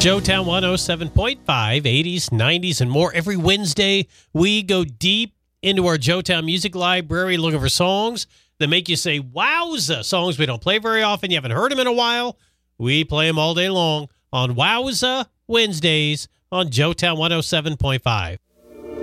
Joetown 107.5, 80s, 90s, and more. Every Wednesday, we go deep into our Joetown Music Library looking for songs that make you say, wowza, songs we don't play very often. You haven't heard them in a while. We play them all day long on Wowza Wednesdays on Joetown 107.5.